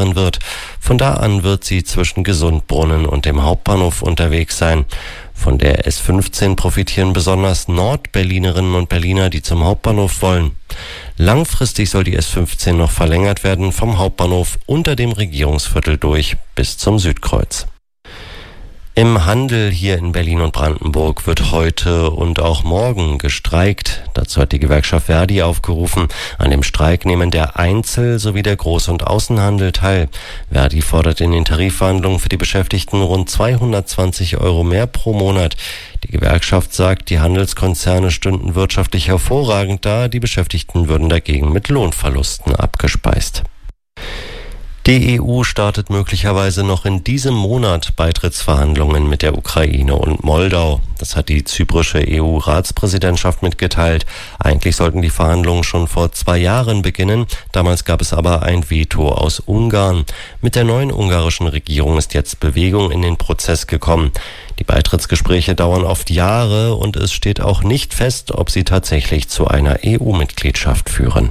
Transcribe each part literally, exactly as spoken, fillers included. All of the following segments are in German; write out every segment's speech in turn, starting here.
fahren wird. Von da an wird sie zwischen Gesundbrunnen und dem Hauptbahnhof unterwegs sein. Von der S fünfzehn profitieren besonders Nordberlinerinnen und Berliner, die zum Hauptbahnhof wollen. Langfristig soll die S fünfzehn noch verlängert werden, vom Hauptbahnhof unter dem Regierungsviertel durch bis zum Südkreuz. Im Handel hier in Berlin und Brandenburg wird heute und auch morgen gestreikt. Dazu hat die Gewerkschaft Verdi aufgerufen. An dem Streik nehmen der Einzel- sowie der Groß- und Außenhandel teil. Verdi fordert in den Tarifverhandlungen für die Beschäftigten rund zweihundertzwanzig Euro mehr pro Monat. Die Gewerkschaft sagt, die Handelskonzerne stünden wirtschaftlich hervorragend da, die Beschäftigten würden dagegen mit Lohnverlusten abgespeist. Die E U startet möglicherweise noch in diesem Monat Beitrittsverhandlungen mit der Ukraine und Moldau. Das hat die zyprische E U-Ratspräsidentschaft mitgeteilt. Eigentlich sollten die Verhandlungen schon vor zwei Jahren beginnen. Damals gab es aber ein Veto aus Ungarn. Mit der neuen ungarischen Regierung ist jetzt Bewegung in den Prozess gekommen. Die Beitrittsgespräche dauern oft Jahre und es steht auch nicht fest, ob sie tatsächlich zu einer E U-Mitgliedschaft führen.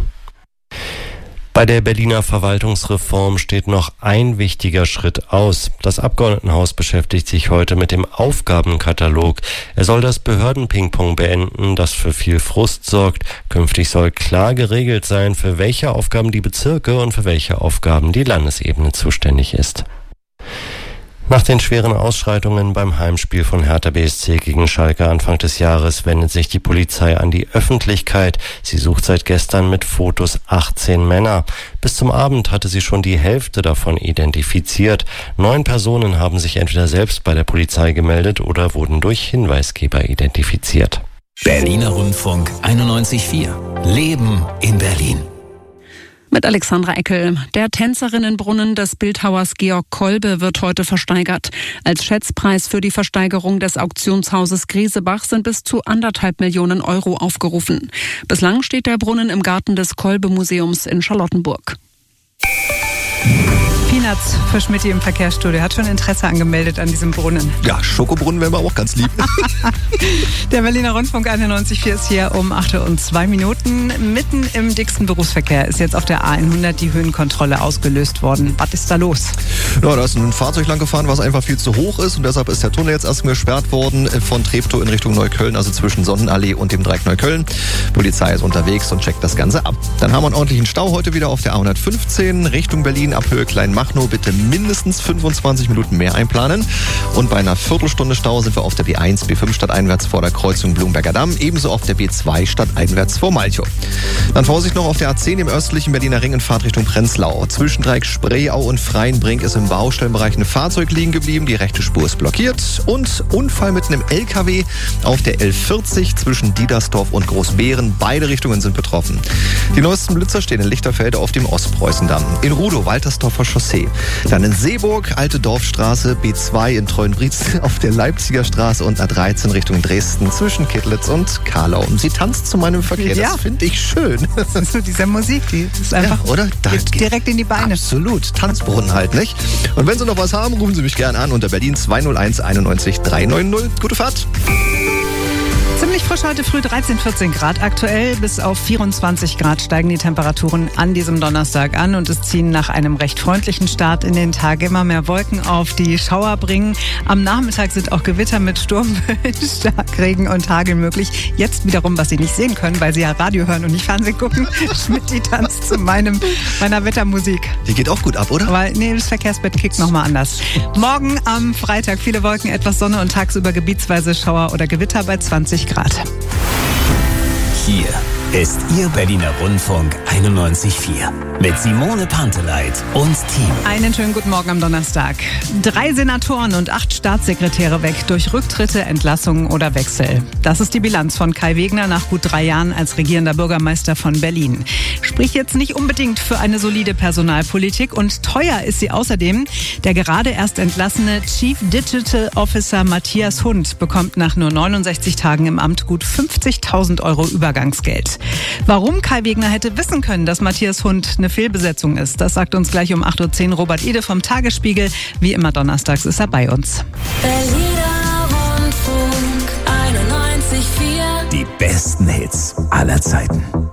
Bei der Berliner Verwaltungsreform steht noch ein wichtiger Schritt aus. Das Abgeordnetenhaus beschäftigt sich heute mit dem Aufgabenkatalog. Er soll das Behördenpingpong beenden, das für viel Frust sorgt. Künftig soll klar geregelt sein, für welche Aufgaben die Bezirke und für welche Aufgaben die Landesebene zuständig ist. Nach den schweren Ausschreitungen beim Heimspiel von Hertha B S C gegen Schalke Anfang des Jahres wendet sich die Polizei an die Öffentlichkeit. Sie sucht seit gestern mit Fotos achtzehn Männer. Bis zum Abend hatte sie schon die Hälfte davon identifiziert. Neun Personen haben sich entweder selbst bei der Polizei gemeldet oder wurden durch Hinweisgeber identifiziert. Berliner Rundfunk einundneunzig Komma vier. Leben in Berlin. Mit Alexandra Eckel. Der Tänzerinnenbrunnen des Bildhauers Georg Kolbe wird heute versteigert. Als Schätzpreis für die Versteigerung des Auktionshauses Griesebach sind bis zu anderthalb Millionen Euro aufgerufen. Bislang steht der Brunnen im Garten des Kolbe-Museums in Charlottenburg. Peanuts für Schmidti im Verkehrsstudio. Hat schon Interesse angemeldet an diesem Brunnen. Ja, Schokobrunnen wären wir auch ganz lieb. Der Berliner Rundfunk einundneunzig Komma vier ist hier um acht Uhr und zwei Minuten. Mitten im dicksten Berufsverkehr ist jetzt auf der A hundert die Höhenkontrolle ausgelöst worden. Was ist da los? Ja, da ist ein Fahrzeug lang gefahren, was einfach viel zu hoch ist und deshalb ist der Tunnel jetzt erstmal gesperrt worden von Treptow in Richtung Neukölln, also zwischen Sonnenallee und dem Dreieck Neukölln. Polizei ist unterwegs und checkt das Ganze ab. Dann haben wir einen ordentlichen Stau heute wieder auf der A hundertfünfzehn Richtung Berlin ab Höhe Kleinmachnow. Bitte mindestens fünfundzwanzig Minuten mehr einplanen. Und bei einer Viertelstunde Stau sind wir auf der B eins, B fünf stadteinwärts vor der Kreuzung Blumberger Damm, ebenso auf der B zwei stadteinwärts vor Malchow. Dann Vorsicht noch auf der A zehn im östlichen Berliner Ring in Fahrtrichtung Prenzlau. Zwischen Dreieck Spreeau und Freienbrink ist im Baustellenbereich ein Fahrzeug liegen geblieben. Die rechte Spur ist blockiert. Und Unfall mit einem L K W auf der L vierzig zwischen Diedersdorf und Großbeeren. Beide Richtungen sind betroffen. Die neuesten Blitzer stehen in Lichterfelde auf dem Ostpreußendamm. In Rudow, Waltersdorfer Chaussee. Dann in Seeburg, Alte Dorfstraße, B zwei in Treuenbrietzen auf der Leipziger Straße und A dreizehn Richtung Dresden zwischen Kittlitz und Karlau. Sie tanzt zu meinem Verkehr, Ja. Das finde ich schön. Das ist so diese Musik, die ist einfach Ja, oder? Da geht direkt in die Beine. Absolut, Tanzbrunnen halt, nicht? Und wenn Sie noch was haben, rufen Sie mich gerne an unter Berlin zwei null eins einundneunzig dreihundertneunzig. Gute Fahrt! Ziemlich frisch heute früh, dreizehn, vierzehn Grad aktuell. Bis auf vierundzwanzig Grad steigen die Temperaturen an diesem Donnerstag an und es ziehen nach einem recht freundlichen Start in den Tag immer mehr Wolken auf, die Schauer bringen. Am Nachmittag sind auch Gewitter mit Sturmböen, Starkregen und Hagel möglich. Jetzt wiederum, was Sie nicht sehen können, weil Sie ja Radio hören und nicht Fernsehen gucken. Schmidti tanzt zu meinem, meiner Wettermusik. Die geht auch gut ab, oder? Aber nee, das Verkehrsbett kickt nochmal anders. Morgen am Freitag viele Wolken, etwas Sonne und tagsüber gebietsweise Schauer oder Gewitter bei zwanzig Grad. Hier ist Ihr Berliner Rundfunk einundneunzig Komma vier mit Simone Panteleit und Team. Einen schönen guten Morgen am Donnerstag. Drei Senatoren und acht Staatssekretäre weg durch Rücktritte, Entlassungen oder Wechsel. Das ist die Bilanz von Kai Wegner nach gut drei Jahren als regierender Bürgermeister von Berlin. Spricht jetzt nicht unbedingt für eine solide Personalpolitik und teuer ist sie außerdem. Der gerade erst entlassene Chief Digital Officer Matthias Hund bekommt nach nur neunundsechzig Tagen im Amt gut fünfzigtausend Euro Übergangsgeld. Warum Kai Wegner hätte wissen können, dass Matthias Hund eine Fehlbesetzung ist, das sagt uns gleich um acht Uhr zehn Robert Ede vom Tagesspiegel. Wie immer donnerstags ist er bei uns. Berliner Rundfunk einundneunzig Komma vier. Die besten Hits aller Zeiten.